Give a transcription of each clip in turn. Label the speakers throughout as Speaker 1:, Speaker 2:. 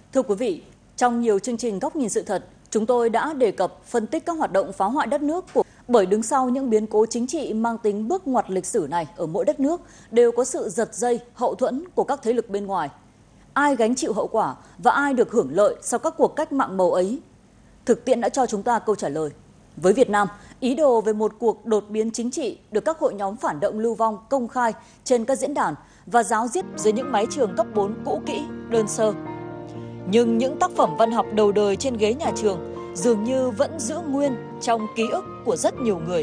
Speaker 1: Thưa quý vị, trong nhiều chương trình Góc nhìn sự thật, chúng tôi đã đề cập phân tích các hoạt động phá hoại đất nước bởi đứng sau những biến cố chính trị mang tính bước ngoặt lịch sử này ở mỗi đất nước đều có sự giật dây, hậu thuẫn của các thế lực bên ngoài. Ai gánh chịu hậu quả và ai được hưởng lợi sau các cuộc cách mạng màu ấy? Thực tiễn đã cho chúng ta câu trả lời. Với Việt Nam, ý đồ về một cuộc đột biến chính trị được các hội nhóm phản động lưu vong công khai trên các diễn đàn và giáo diết dưới những mái trường cấp 4 cũ kỹ, đơn sơ. Nhưng những tác phẩm văn học đầu đời trên ghế nhà trường dường như vẫn giữ nguyên trong ký ức của rất nhiều người.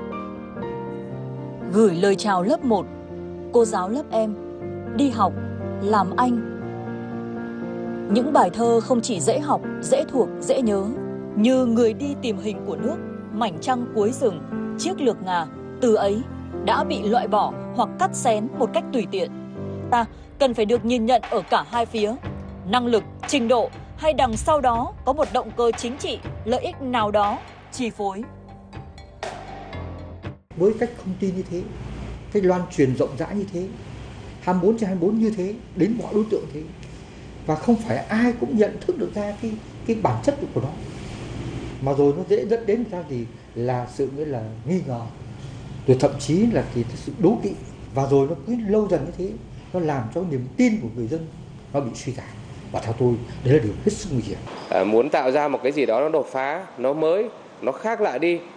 Speaker 1: Gửi lời chào lớp 1, cô giáo lớp em, đi học, làm anh. Những bài thơ không chỉ dễ học, dễ thuộc, dễ nhớ, như Người đi tìm hình của nước, Mảnh trăng cuối rừng, Chiếc lược ngà, từ ấy đã bị loại bỏ hoặc cắt xén một cách tùy tiện. Ta cần phải được nhìn nhận ở cả hai phía, năng lực, trình độ hay đằng sau đó có một động cơ chính trị, lợi ích nào đó chi phối.
Speaker 2: Với cách thông tin như thế, cách loan truyền rộng rãi như thế, 24/24 như thế, đến mọi đối tượng thế, và không phải ai cũng nhận thức được ra cái bản chất của nó, mà rồi nó dễ dẫn đến ra gì là sự nghĩa là nghi ngờ, rồi thậm chí là sự đố kỵ, và rồi nó cứ lâu dần như thế nó làm cho niềm tin của người dân nó bị suy giảm. Và theo tôi đấy là điều hết sức nguy hiểm.
Speaker 3: Muốn tạo ra một cái gì đó nó đột phá, nó mới, nó khác lạ đi